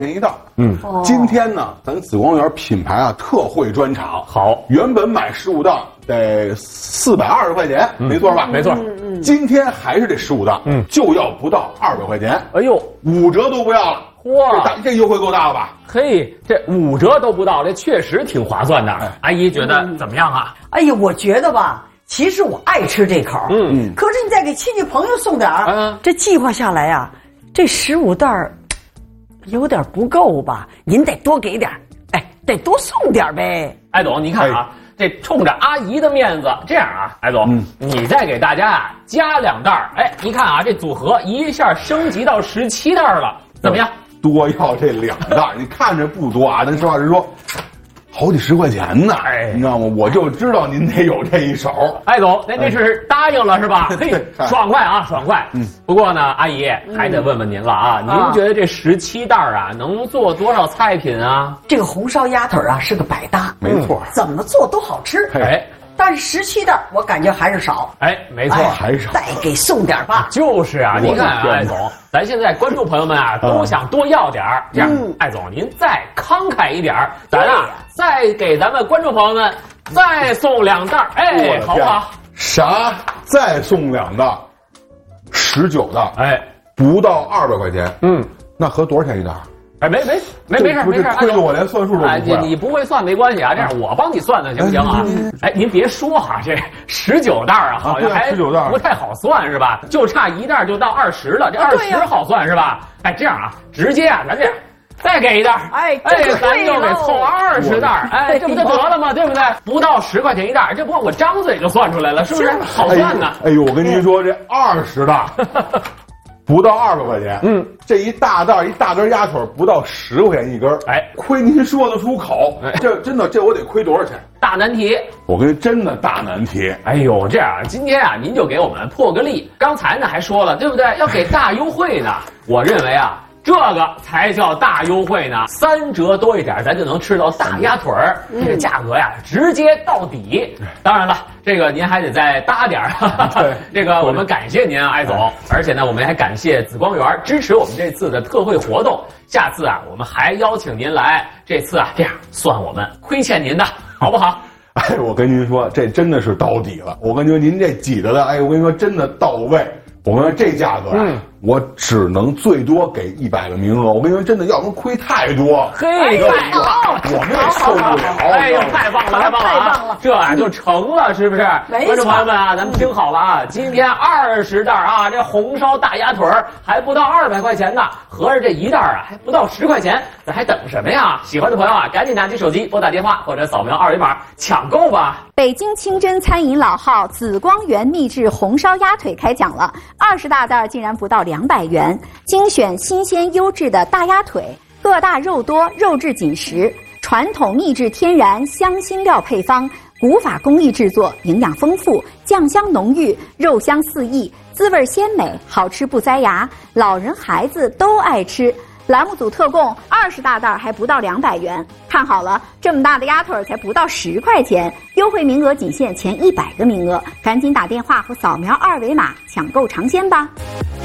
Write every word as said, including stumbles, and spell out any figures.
一袋。嗯，今天呢，咱紫光园品牌啊特惠专场， 好， 原本买十五袋得四百二十块钱，没错吧？ 没错。 今天还是这十五袋，嗯，就要不到二百块钱。 哎呦， 五折都不要了。 哇， 这这优惠够大了吧？ 嘿，这五折都不到，这确实挺划算的。哎、阿姨觉得怎么样啊？ 哎呀，我觉得吧，其实我爱吃这口，嗯嗯，可是你再给亲戚朋友送点儿，嗯，这计划下来啊，这十五袋儿有点不够吧？您得多给点儿，哎，得多送点儿呗。 艾总，您看啊。哎，这冲着阿姨的面子，这样啊，艾总，嗯、你再给大家啊加两袋儿，哎，你看啊，这组合一下升级到十七袋了，怎么样？ 多要这两袋，你看着不多啊，但实话实说，好几十块钱呢，哎，你知道吗？我就知道您得有这一手。 艾总，您这是答应了是吧？嘿，爽快啊，爽快。嗯，不过呢，阿姨还得问问您了啊，您觉得这十七袋啊能做多少菜品啊？ 这个红烧鸭腿啊是个百搭， 没错， 怎么做都好吃。哎。但是十七袋我感觉还是少， 哎，没错， 还少， 再给送点吧。 就是啊，您看啊，艾总，咱现在观众朋友们啊都想多要点儿，这样，艾总您再慷慨一点儿，咱啊再给咱们观众朋友们再送两袋，哎，好不好？ 啥？再送两袋？十九袋？ 哎， 不到二百块钱。嗯，那合多少钱一袋？ 哎，没没没没事没事， 亏得我连算数都不会。 哎，你你不会算没关系啊，这样我帮你算算行不行啊？哎，您别说哈，这十九袋啊，好像还不太好算是吧？就差一袋就到二十了，这二十好算是吧？哎，这样啊，直接啊，咱这样再给一袋， 哎哎，咱就给凑二十袋，哎，这不就得了吗？对不对？不到十块钱一袋，这不我张嘴就算出来了，是不是？好算呢。 哎呦，我跟您说，这二十袋。不到二百块钱，嗯，这一大袋一大根鸭腿不到十块钱一根，哎，亏您说得出口，哎，这真的这我得亏多少钱？ 大难题， 我跟真的大难题。 哎呦，这样今天啊，您就给我们破个例。刚才呢还说了，对不对？要给大优惠呢。我认为啊，这个才叫大优惠呢，三折多一点，咱就能吃到大鸭腿儿，这个价格呀，直接到底。当然了。这个您还得再搭点儿，对，这个我们感谢您啊，艾总，而且呢，我们还感谢紫光园支持我们这次的特惠活动。下次啊，我们还邀请您来，这次啊，这样算我们亏欠您的，好不好？ 哎，我跟您说，这真的是到底了。我跟您说，您这挤的的，哎，我跟您说，真的到位。我跟你说这价格啊，嗯、我只能最多给一百个名额。我跟你说，真的，要不然亏太多。 嘿， 太棒了， 我们也受不了。 哎呦，太棒了，太棒了，太棒了！这啊就成了，是不是？观众朋友们啊，咱们听好了啊，今天二十袋啊，这红烧大鸭腿还不到二百块钱呢，合着这一袋啊还不到十块钱，咱还等什么呀？喜欢的朋友啊，赶紧拿起手机拨打电话或者扫描二维码抢购吧。 北京清真餐饮老号紫光园秘制红烧鸭腿开讲了。二十大袋竟然不到两百元，精选新鲜优质的大鸭腿，个大肉多，肉质紧实，传统秘制天然香辛料配方，古法工艺制作，营养丰富，酱香浓郁，肉香四溢，滋味鲜美，好吃不塞牙，老人孩子都爱吃。栏目组特供二十大袋还不到两百元，看好了，这么大的鸭腿才不到十块钱，优惠名额仅限前一百个名额，赶紧打电话或扫描二维码抢购尝鲜吧。